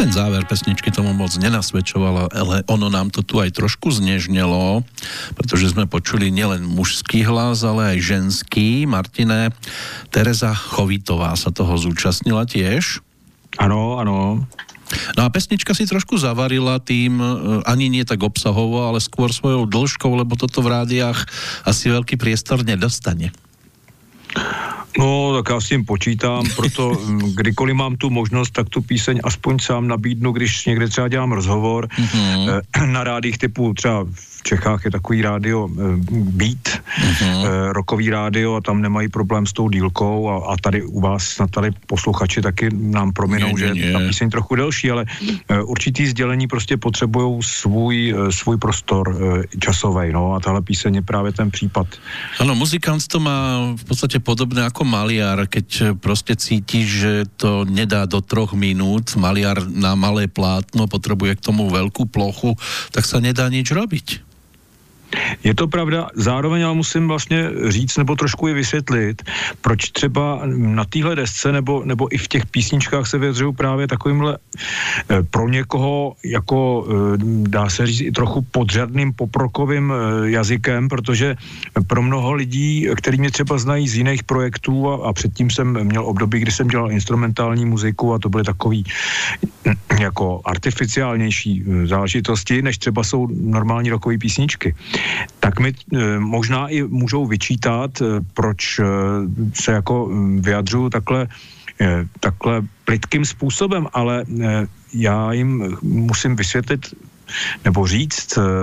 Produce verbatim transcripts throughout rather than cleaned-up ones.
Ten záver pesničky tomu moc nenasvedčoval, ale ono nám to tu aj trošku znežnelo, pretože sme počuli nielen mužský hlas, ale aj ženský. Martine, Tereza Chovitová sa toho zúčastnila tiež. Ano, ano. No a pesnička si trošku zavarila tým, ani nie tak obsahovo, ale skôr svojou dĺžkou, lebo toto v rádiách asi veľký priestor nedostane. No, tak já s tím počítám, proto kdykoliv mám tu možnost, tak tu píseň aspoň sám nabídnu, když někde třeba dělám rozhovor mm-hmm. na rádích typu třeba v Čechách je takový rádio Beat, mm-hmm. rokový rádio a tam nemají problém s tou dílkou a, a tady u vás snad tady posluchači taky nám prominou, že je ta píseň trochu delší, ale určitý sdělení prostě potřebujou svůj, svůj prostor časovej, no a tahle píseň je právě ten případ. Ano, muzikant to má v podstatě podobné jako maliar, keď prostě cítíš, že to nedá do troch minút, maliar na malé plátno potřebuje k tomu velkou plochu, tak se nedá nič robiť. Je to pravda, zároveň ale musím vlastně říct nebo trošku i vysvětlit, proč třeba na téhle desce nebo, nebo i v těch písničkách se vyjadřují právě takovýmhle pro někoho jako dá se říct i trochu podřadným poprokovým jazykem, protože pro mnoho lidí, který mě třeba znají z jiných projektů a, a předtím jsem měl období, kdy jsem dělal instrumentální muziku a to byly takový jako artificiálnější záležitosti, než třeba jsou normální rockové písničky. Tak mi e, možná i můžou vyčítat, e, proč e, se jako vyjadřuju takhle, e, takhle plytkým způsobem, ale e, já jim musím vysvětlit nebo říct, e,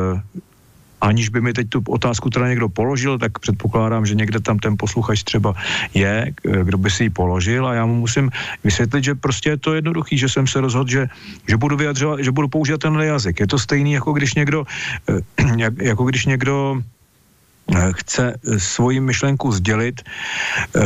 aniž by mi teď tu otázku teda někdo položil, tak předpokládám, že někde tam ten posluchač třeba je, kdo by si ji položil a já mu musím vysvětlit, že prostě je to jednoduchý, že jsem se rozhodl, že, že budu vyjadřovat, že budu používat tenhle jazyk. Je to stejný, jako když někdo, jako když někdo chce svoji myšlenku sdělit e,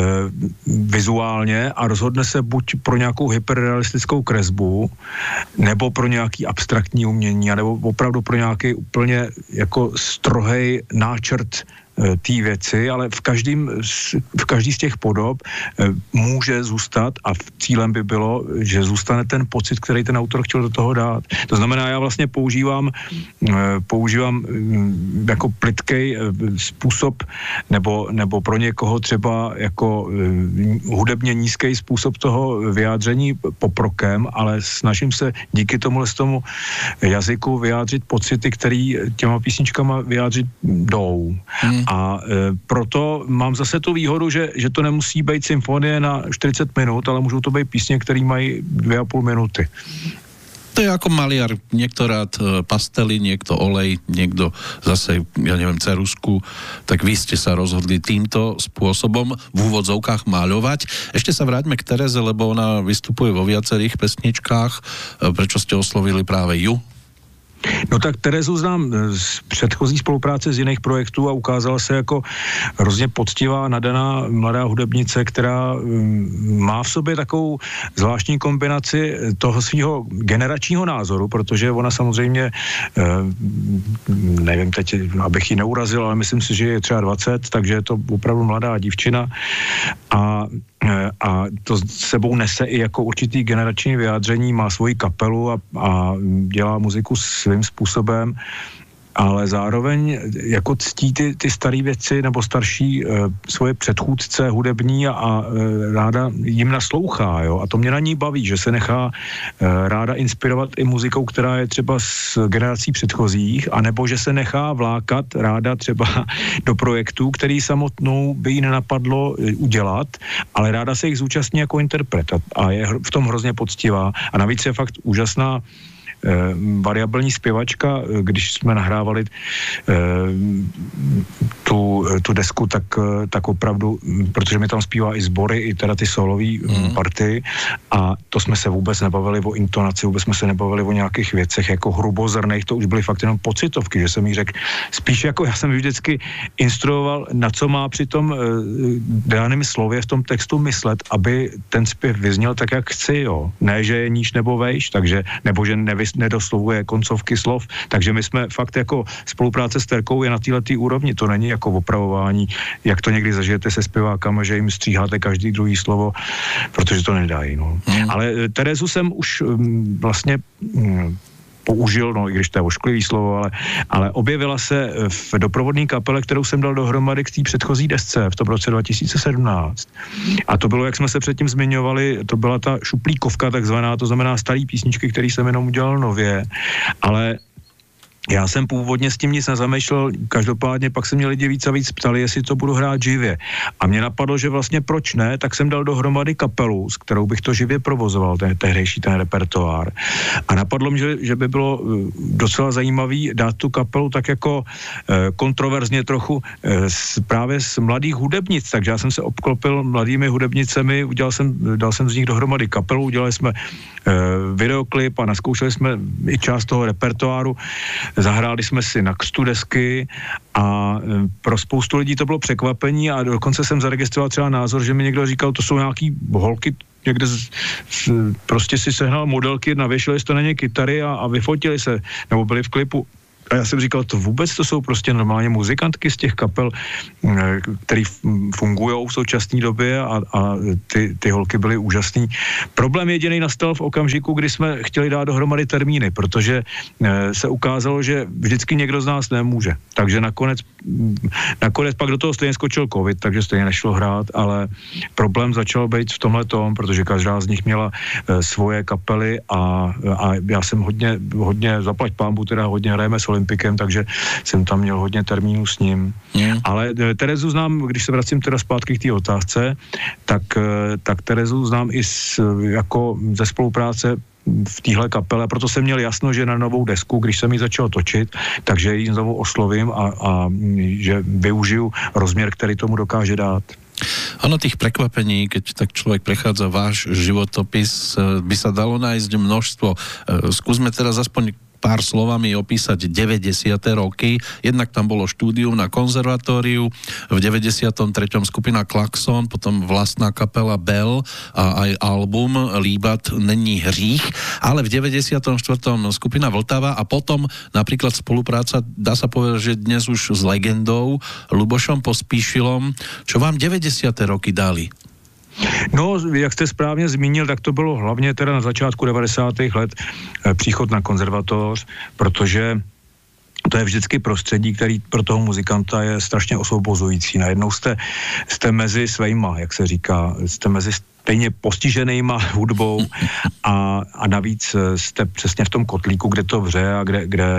vizuálně a rozhodne se buď pro nějakou hyperrealistickou kresbu, nebo pro nějaký abstraktní umění, nebo opravdu pro nějaký úplně jako strohej náčrt té věci, ale v každým, v každý z těch podob může zůstat a cílem by bylo, že zůstane ten pocit, který ten autor chtěl do toho dát. To znamená, já vlastně používám používám jako plytkej způsob nebo, nebo pro někoho třeba jako hudebně nízký způsob toho vyjádření poprokem, ale snažím se díky tomuhle z tomu jazyku vyjádřit pocity, který těma písničkama vyjádřit jdou. Hmm. A e, proto mám zase tu výhodu, že, že to nemusí být symfonie na čtyřicet minut, ale můžou to být písně, které mají dvě a půl minuty. To je ako maliar, niekto rád pastely, niekto olej, niekto zase, ja neviem, ceruzku, tak vy ste sa rozhodli týmto spôsobom v úvodzovkách maľovať. Ešte sa vráťme k Tereze, lebo ona vystupuje vo viacerých pesničkách. Prečo ste oslovili práve ju? No tak Terezu znám z předchozí spolupráce z jiných projektů a ukázala se jako hrozně poctivá, nadaná mladá hudebnice, která má v sobě takovou zvláštní kombinaci toho svého generačního názoru, protože ona samozřejmě, nevím teď, abych ji neurazil, ale myslím si, že je třeba dvacet, takže je to opravdu mladá dívčina a a to sebou nese i jako určitý generační vyjádření, má svoji kapelu a, a dělá muziku svým způsobem, ale zároveň jako ctí ty, ty staré věci nebo starší e, svoje předchůdce hudební a, a e, ráda jim naslouchá, jo? A to mě na ní baví, že se nechá e, ráda inspirovat i muzikou, která je třeba z generací předchozích, anebo že se nechá vlákat ráda třeba do projektů, který samotnou by jí nenapadlo udělat, ale ráda se jich zúčastní jako interpret a je v tom hrozně poctivá a navíc je fakt úžasná Eh, variabilní zpěvačka, když jsme nahrávali eh, tu, tu desku, tak, tak opravdu, protože mi tam zpívá i sbory, i teda ty solový mm. party a to jsme se vůbec nebavili o intonaci, vůbec jsme se nebavili o nějakých věcech jako hrubozrných, to už byly fakt jenom pocitovky, že jsem jí řekl, spíš jako já jsem jí vždycky instruoval, na co má při tom eh, daném slově v tom textu myslet, aby ten zpěv vyzněl tak, jak chci, jo. Ne, že je níž nebo vejš, takže, nebo že nevys nedoslovuje koncovky slov, takže my jsme fakt jako spolupráce s Terkou je na této úrovni, to není jako opravování, jak to někdy zažijete se zpěvákama, že jim stříháte každý druhý slovo, protože to nedají. No. Hmm. Ale Terezu jsem už um, vlastně um, použil, no i když to je ošklivý slovo, ale, ale objevila se v doprovodné kapele, kterou jsem dal dohromady k té předchozí desce v tom roce dva tisíce sedmnáct. A to bylo, jak jsme se předtím zmiňovali, to byla ta šuplíkovka takzvaná, to znamená starý písničky, který jsem jenom udělal nově, ale já jsem původně s tím nic nezamýšlel, každopádně pak se mě lidi víc a víc ptali, jestli to budu hrát živě. A mě napadlo, že vlastně proč ne, tak jsem dal dohromady kapelu, s kterou bych to živě provozoval, ten tehdejší ten repertoár. A napadlo mě, že, že by bylo docela zajímavý dát tu kapelu tak jako eh, kontroverzně trochu eh, s, právě z mladých hudebnic, takže já jsem se obklopil mladými hudebnicemi, udělal jsem, dal jsem z nich dohromady kapelu, udělali jsme eh, videoklip a naskoušeli jsme i část toho repertoáru. Zahráli jsme si na křtu desky a pro spoustu lidí to bylo překvapení a dokonce jsem zaregistroval třeba názor, že mi někdo říkal, to jsou nějaký holky, někde z, z, prostě si sehnal modelky, navěšili jste na ně kytary a, a vyfotili se, nebo byli v klipu. A já jsem říkal, to vůbec to jsou prostě normálně muzikantky z těch kapel, který fungují v současné době a, a ty, ty holky byly úžasný. Problém jediný nastal v okamžiku, kdy jsme chtěli dát dohromady termíny, protože se ukázalo, že vždycky někdo z nás nemůže. Takže nakonec, nakonec pak do toho stejně skočil covid, takže stejně nešlo hrát, ale problém začal být v tomhle tom, protože každá z nich měla svoje kapely a, a já jsem hodně, hodně zaplať pánbu, teda hodně hrajeme s Olympikem, takže jsem tam měl hodně termínů s ním. Mm. Ale Terezu znám, když se vracím teda zpátky k té otázce, tak, tak Terezu znám i z, jako ze spolupráce v téhle kapele, proto jsem měl jasno, že na novou desku, když jsem ji začal točit, takže ji znovu oslovím a, a že využiju rozměr, který tomu dokáže dát. Ono tých prekvapení, keď tak človek prechádza váš životopis, by sa dalo nájsť množstvo. Skúsme teraz aspoň pár slovami opísať deväťdesiate roky. Jednak tam bolo štúdium na konzervatóriu, v deväťdesiatom treťom skupina Klaxon, potom vlastná kapela Bell a aj album Líbat není hřích, ale v deväťdesiatom štvrtom skupina Vltava a potom napríklad spolupráca, dá sa povedať, že dnes už s legendou Lubošom Pospíšilom. Čo vám deväťdesiate roky dali? No, jak jste správně zmínil, tak to bylo hlavně teda na začátku devadesátých let příchod na konzervatoř, protože to je vždycky prostředí, který pro toho muzikanta je strašně osvobozující. Najednou jste, jste mezi svejma, jak se říká, jste mezi stejně postiženýma hudbou a, a navíc jste přesně v tom kotlíku, kde to vře a kde, kde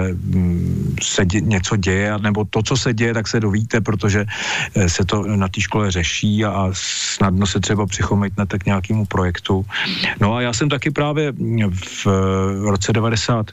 se dě, něco děje, nebo to, co se děje, tak se dovíte, protože se to na té škole řeší a snadno se třeba přichomejtnete k nějakému projektu. No a já jsem taky právě v roce devadesát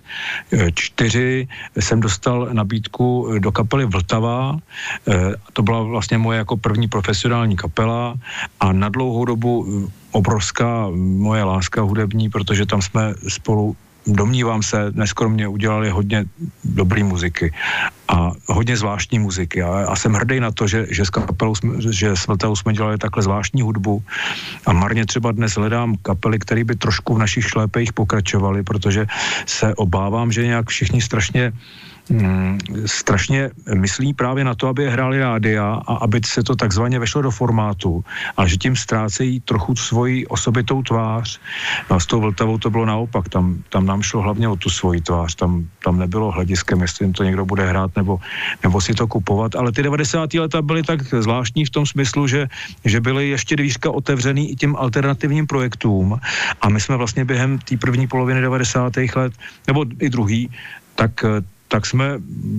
čtyři jsem dostal nabídku do kapely Vltava. To byla vlastně moje jako první profesionální kapela a na dlouhou dobu obrovská moje láska hudební, protože tam jsme spolu, domnívám se, neskromně udělali hodně dobrý muziky a hodně zvláštní muziky. A, a jsem hrdý na to, že, že s kapelou, že s Vltavou jsme dělali takhle zvláštní hudbu a marně třeba dnes hledám kapely, které by trošku v našich šlépejích pokračovaly, protože se obávám, že nějak všichni strašně Hmm, strašně myslí právě na to, aby je hráli rádia a aby se to takzvaně vešlo do formátu, ale že tím ztrácejí trochu svoji osobitou tvář. No a s tou Vltavou to bylo naopak, tam, tam nám šlo hlavně o tu svoji tvář, tam, tam nebylo hlediskem, jestli jim to někdo bude hrát nebo, nebo si to kupovat, ale ty devadesátá léta byly tak zvláštní v tom smyslu, že, že byly ještě dvířka otevřený i těm alternativním projektům a my jsme vlastně během té první poloviny devadesátých let, nebo i druhý, tak tak jsme,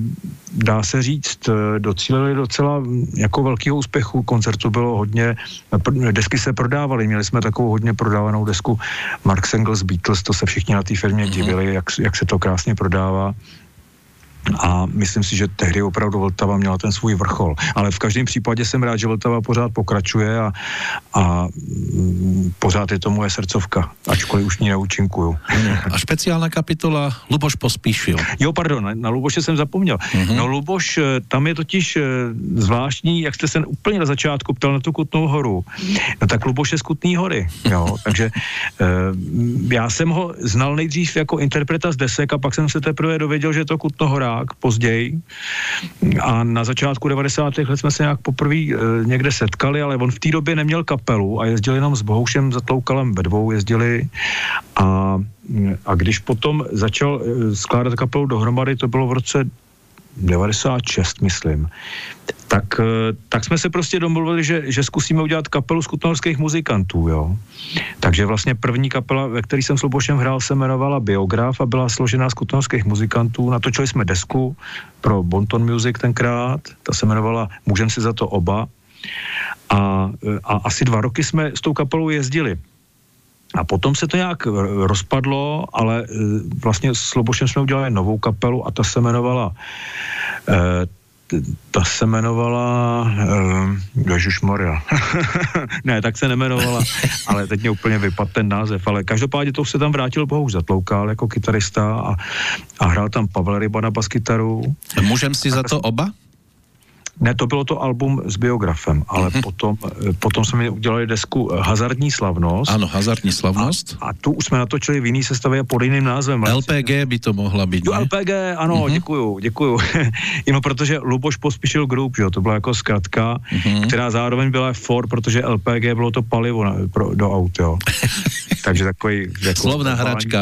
dá se říct, docílili docela jako velkého úspěchu. Koncertu bylo hodně, desky se prodávaly, měli jsme takovou hodně prodávanou desku Mark Engels Beatles, to se všichni na té firmě divili, jak, jak se to krásně prodává. A myslím si, že tehdy opravdu Vltava měla ten svůj vrchol. Ale v každém případě jsem rád, že Vltava pořád pokračuje a, a mm, pořád je to moje srdcovka, ačkoliv už ní neúčinkuju. A špeciálna kapitola Luboš Pospíšil. Jo, pardon, na, na Luboše jsem zapomněl. Uh-huh. No Luboš, tam je totiž zvláštní, jak jste se úplně na začátku ptal na tu Kutnou Horu. No tak Luboš je z Kutný Hory, jo, takže já jsem ho znal nejdřív jako interpreta z desek a pak jsem se teprve dověděl, že je to Kutnohorák později a na začátku devadesátých let jsme se nějak poprvé e, někde setkali, ale on v té době neměl kapelu a jezdil jenom s Bohoušem Zatloukalem ve dvou jezdili a, a když potom začal e, skládat kapelu dohromady, to bylo v roce devadesát šest, myslím, tak, tak jsme se prostě domluvili, že, že zkusíme udělat kapelu z kutnohorských muzikantů, jo. Takže vlastně první kapela, ve které jsem s Lubošem hrál, se jmenovala Biograf a byla složená z kutnohorských muzikantů. Natočili jsme desku pro Bonton Music tenkrát, ta se jmenovala Můžem si za to oba. A, a asi dva roky jsme s tou kapelou jezdili. A potom se to nějak rozpadlo, ale vlastně s Lubošem jsme udělali novou kapelu a ta se jmenovala ta se jmenovala uh, Ježišmarja. Ne, tak se nemenovala, ale teď mě úplně vypadl ten název, ale každopádně to se tam vrátil Bohuž Zatloukal jako kytarista a, a hrál tam Pavel Ryba na baskytaru. Můžem si za to oba? Ne, to bylo to album s Biografem, ale uh-huh. potom, potom jsme udělali desku Hazardní slavnost. Ano, Hazardní slavnost. A, a tu už jsme natočili v jiný sestavě a pod jiným názvem. L P G by to mohla být, Jo, ne? L P G, ano, uh-huh. děkuju, děkuju. Jenom protože Luboš Pospíšil Group, jo, to byla jako zkratka, uh-huh. která zároveň byla for, protože L P G bylo to palivo na, pro, do aut, jo. Takže takový... Jako slovná hračka.